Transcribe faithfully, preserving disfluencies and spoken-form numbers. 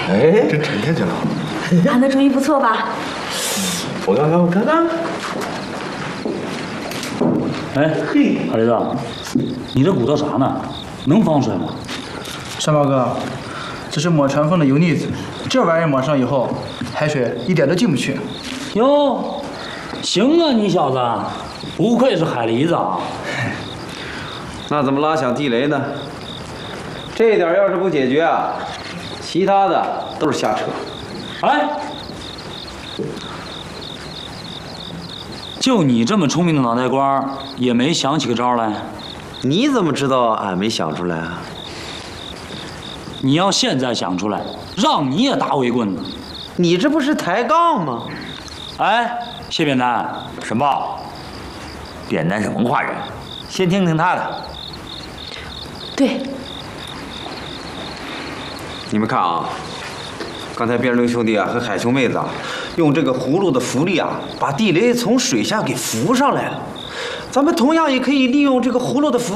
哎，真沉下去了。 俺的主意不错吧？ 我看看，我看看。 哎，嘿，二驴子，你这鼓捣啥呢？能防水吗？ 山宝哥，这是抹船风的油腻子，这玩意儿抹上以后，海水一点都进不去。 哟，行啊，你小子，不愧是海狸子啊！ 那怎么拉响地雷呢？这点要是不解决啊，其他的都是瞎扯。 哎，就你这么聪明的脑袋瓜，也没想起个招来？ 你怎么知道俺没想出来啊？ 你要现在想出来，让你也打我一棍子。 你这不是抬杠吗？ 哎，谢扁担， 沈豹，扁担是文化人，先听听他的。 对， 你们看啊，刚才边流兄弟啊和海兄妹子啊，用这个葫芦的浮力啊，把地雷从水下给浮上来了。咱们同样也可以利用这个葫芦的浮